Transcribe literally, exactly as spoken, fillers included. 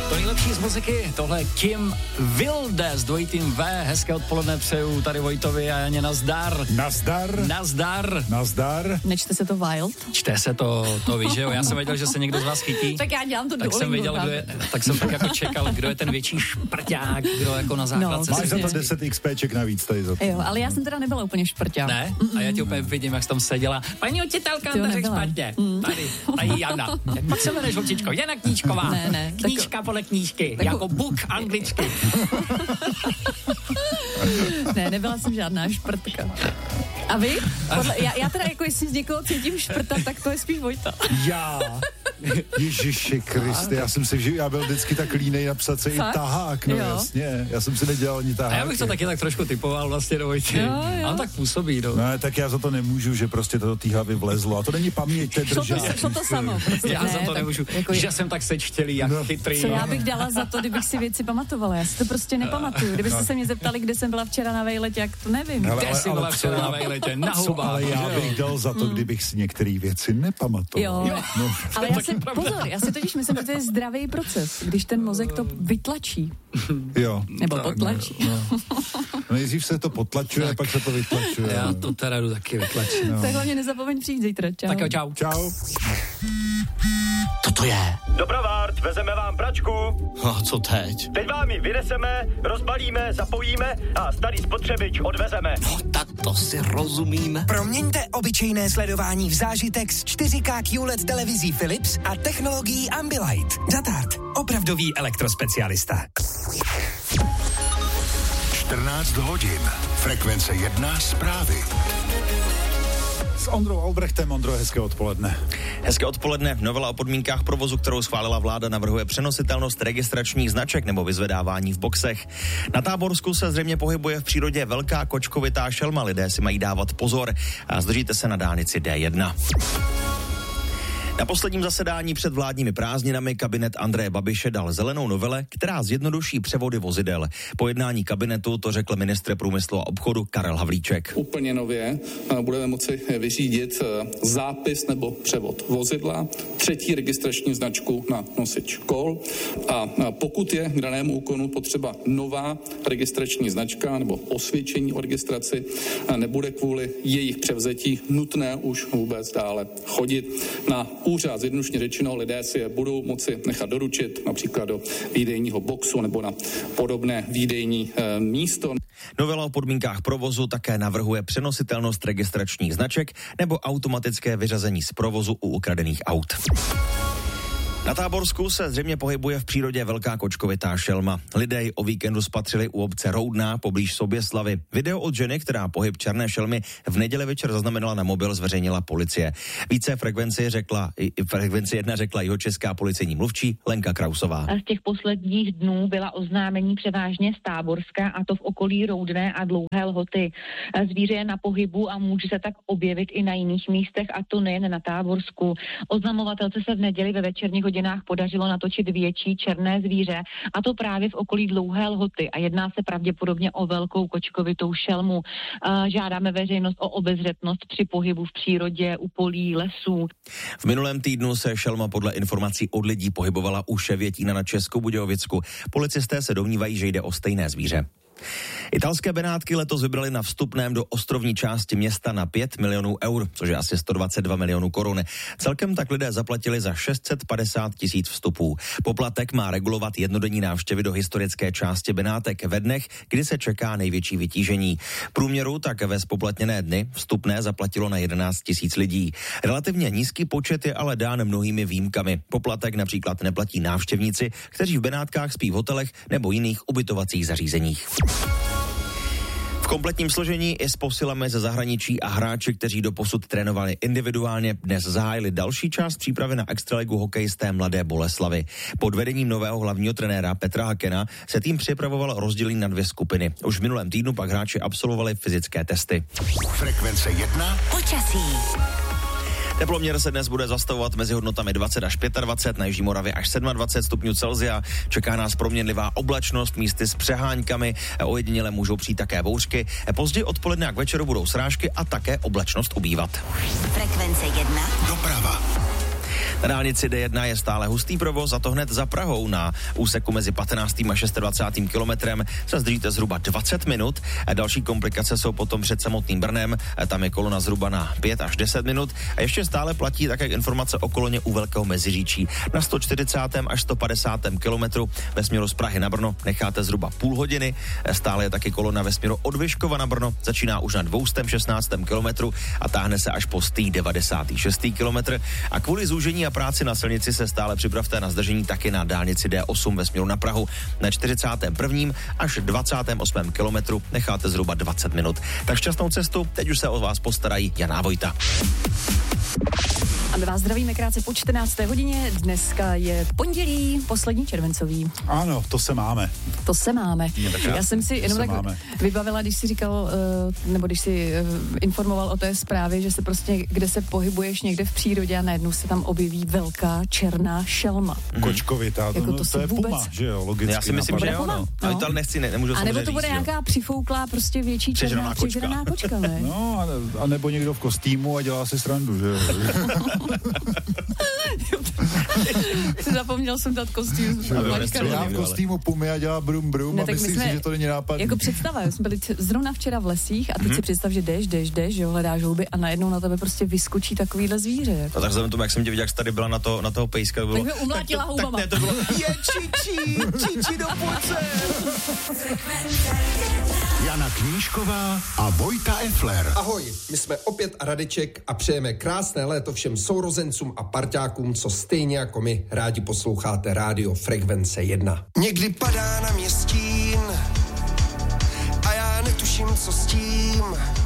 To nejlepší z muziky, tohle Kim Wilde s dvojitým V. Hezké odpoledne přeju tady Vojtovi a Janě, nazdar. Nazdar. Nazdar. Nazdar. Nečte se to Wild? Čte se to, to víš, že jo? Já jsem věděl, že se někdo z vás chytí. Tak já dělám to tak jsem věděl, kdo je, tak jsem tak jako čekal, kdo je ten větší šprťák, kdo jako na základce. No, máš za to deset XPček navíc tady za to. Jo, ale já jsem teda nebyla úplně šprťák. Ne? A já tě úplně vidím, jak jsi tam seděla. Paní učitelka, to řekl špatně. Mm. Tady, tady Jana. Jak pak se jmenuješ, holčičko? Jana Knížková. Ne, ne. Knížka tak... podle knížky. Tak... Jako book anglicky. Ne, nebyla jsem žádná šprtka. A vy? Podle, já, já teda jako jestli z někoho cítím šprta, tak to je spíš Vojta. Já. Ježiši Kriste, já jsem si, že já byl vždycky tak línej napsat se i tahák, no jo. Jasně, já jsem si nedělal ani tahák. A já bych to taky tak trošku typoval vlastně do Vojty. A on tak působí, no. No, tak já za to nemůžu, že prostě to do té hlavy vlezlo. A to není paměť, to je držák. Šlo to samo. Prostě já ne, za to tak, nemůžu, jako že jsem tak sečtělý, jak no. chytrý. Co no. já bych dala za to, kdybych si věci pamatovala? Já si to prostě nepamatuju. Kdybyste no. se mě zeptali, kde jsem byla včera na vejletě, jak to nevím. Ale, ale, jsi byla včera na vejletě? Na hubách. Ale já bych dal za to, kdybych si některé věci nepamatoval. Jo, no. Ale já si, pozor, já si totiž myslím, že to je zdravý proces, když ten mozek to vytlačí. Jo. Nebo no, potlačí. No, no. No, nejdřív se to potlačuje, tak. pak se to vytlačuje. Já to teda jdu taky vytlačit. No. Tak hlavně nezapomeň přijít zítra. Čau. Tak jo, čau. Čau. Co to je? Dopravárt, vezeme vám pračku. A co teď? Teď vám ji vyneseme, rozbalíme, zapojíme a starý spotřebič odvezeme. No tak to si rozumíme. Proměňte obyčejné sledování v zážitek s čtyři ká Q L E D televizí Philips a technologií Ambilight. Datart, opravdový elektrospecialista. čtrnáct hodin. Frekvence jedna zprávy. S Ondrou Albrechtem. Ondro, hezké odpoledne. Hezké odpoledne. Novela o podmínkách provozu, kterou schválila vláda, navrhuje přenositelnost registračních značek nebo vyzvedávání v boxech. Na Táborsku se zřejmě pohybuje v přírodě velká kočkovitá šelma. Lidé si mají dávat pozor a zdržíte se na dálnici D jedna. Na posledním zasedání před vládními prázdninami kabinet Andreje Babiše dal zelenou novele, která zjednoduší převody vozidel. Po jednání kabinetu to řekl ministr průmyslu a obchodu Karel Havlíček. Úplně nově budeme moci vyřídit zápis nebo převod vozidla, třetí registrační značku na nosič kol a pokud je k danému úkonu potřeba nová registrační značka nebo osvědčení o registraci, nebude kvůli jejich převzetí nutné už vůbec dále chodit na úřad. Zjednodušeně řečeno, lidé si je budou moci nechat doručit například do výdejního boxu nebo na podobné výdejní e, místo. Novela o podmínkách provozu také navrhuje přenositelnost registračních značek nebo automatické vyřazení z provozu u ukradených aut. Na Táborsku se zřejmě pohybuje v přírodě velká kočkovitá šelma. Lidé ji o víkendu spatřili u obce Roudná poblíž Soběslavy. Video od ženy, která pohyb černé šelmy v neděli večer zaznamenala na mobil, zveřejnila policie. Více frekvenci řekla, frekvenci jedna řekla jihočeská policejní mluvčí Lenka Krausová. Z těch posledních dnů byla oznámení převážně z Táborska, a to v okolí Roudné a Dlouhé Lhoty. Zvíře je na pohybu a může se tak objevit i na jiných místech, a to nejen na Táborsku. Oznamovatelce se v neděli ve večerních hodinách podařilo natočit větší černé zvíře, a to právě v okolí Dlouhé Lhoty, a jedná se pravděpodobně o velkou kočkovitou šelmu. Žádáme veřejnost o obezřetnost při pohybu v přírodě, u polí, lesů. V minulém týdnu se šelma podle informací od lidí pohybovala u Ševětína na Českobudějovicku. Policisté se domnívají, že jde o stejné zvíře. Italské Benátky letos vybrali na vstupném do ostrovní části města na pět milionů eur, což je asi sto dvacet dva milionů korun. Celkem tak lidé zaplatili za šest set padesát tisíc vstupů. Poplatek má regulovat jednodenní návštěvy do historické části Benátek ve dnech, kdy se čeká největší vytížení. Průměru tak ve spoplatněné dny vstupné zaplatilo na jedenáct tisíc lidí. Relativně nízký počet je ale dán mnohými výjimkami. Poplatek například neplatí návštěvníci, kteří v Benátkách spí v hotelech nebo jiných ubytovacích zařízeních. V kompletním složení i s posilami ze zahraničí a hráči, kteří doposud trénovali individuálně, dnes zahájili další část přípravy na extraligu hokejisté Mladé Boleslavi. Pod vedením nového hlavního trenéra Petra Hakena se tým připravoval rozdělení na dvě skupiny. Už v minulém týdnu pak hráči absolvovali fyzické testy. Frekvence jedna. Počasí. Teploměr se dnes bude zastavovat mezi hodnotami dvacet až dvacet pět, na Jižní Moravě až dvacet sedm stupňů Celsia. Čeká nás proměnlivá oblačnost, místy s přeháňkami, ojediněle můžou přijít také bouřky. Později odpoledne a k večeru budou srážky a také oblačnost ubývat. Frekvence jedna. Doprava. Na dálnici D jedna je stále hustý provoz, a to hned za Prahou. Na úseku mezi patnáctým a dvacátým šestým kilometrem se zdržíte zhruba dvacet minut. A další komplikace jsou potom před samotným Brnem. A tam je kolona zhruba na pět až deset minut. A ještě stále platí také informace o koloně u Velkého Meziříčí. Na sto čtyřicátém až sto padesátém kilometru ve směru z Prahy na Brno necháte zhruba půl hodiny. Stále je taky kolona ve směru od Vyškova na Brno. Začíná už na dvě stě šestnáctém kilometru a táhne se až po sto devadesátém šestém kilometr. A kvůli zúžení a práci na silnici se stále připravte na zdržení taky na dálnici D osm ve směru na Prahu. Na čtyřicátém prvním až dvacátém osmém kilometru necháte zhruba dvacet minut. Tak šťastnou cestu, teď už se o vás postarají Jan a Vojta. A my vás zdravíme krátce po čtrnácté hodině. Dneska je pondělí, poslední červencový. Ano, to se máme. To se máme. Já, Já jsem si jenom tak máme. vybavila, když si říkal, nebo když si informoval o té zprávě, že se prostě, kde se pohybuješ někde v přírodě a najednou se tam objeví velká černá šelma. Mm. Kočkovitá, to, jako to, no, to je vůbec... puma, že jo, logicky. Já si myslím, že jo, no. Ale to nechci, ne, nemůžu. A nebo to bude říct, nějaká přifouklá, prostě větší černá přežraná kočka, ne? No, a nebo někdo v kostýmu a dělá si srandu, že jo. Zapomněl jsem dát kostým. Já v kostýmu pumy a dělá brum brum ne, a myslím si, že to není nápadný. Jako představa, jsme byli zrovna včera v lesích a teď mm-hmm. si představ, že jdeš, jdeš, jdeš, jo, hledáš houby a najednou na tebe prostě vyskočí takovýhle zvíře. A tak vzhledem tomu, jak jsem tě viděl, jak jsi tady byla na, to, na toho pejska, bylo... Tak mě umlátila houbama. Tak ne, to bylo, je čičí, čičí do půlce. Jana Knížková a Vojta Efler. Ahoj, my jsme opět Radeček a přejeme krásné léto všem sourozencům a parťákům, co stejně jako my rádi posloucháte rádio Frekvence jedna. Někdy padá na mě stín a já netuším, co s tím.